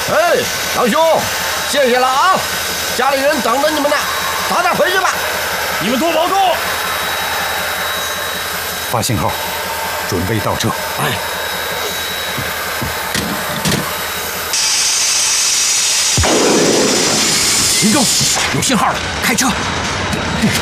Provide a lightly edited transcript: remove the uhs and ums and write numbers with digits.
哎，堂兄，谢谢了啊！家里人等着你们呢，早点回去吧。 你们多保重。 发信号，准备倒车。 哎， 群众有信号了，开车！